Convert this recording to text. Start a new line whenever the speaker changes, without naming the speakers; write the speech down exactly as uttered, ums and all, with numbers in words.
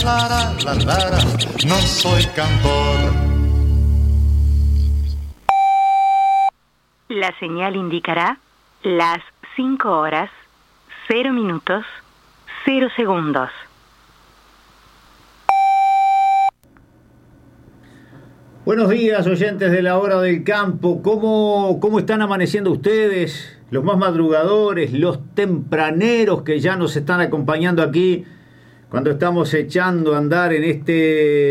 Lara, la, lara, no soy cantor.
La señal indicará las cinco horas, cero minutos, cero segundos.
Buenos días, oyentes de la Hora del Campo. ¿Cómo, cómo están amaneciendo ustedes? Los más madrugadores, los tempraneros que ya nos están acompañando aquí cuando estamos echando a andar en este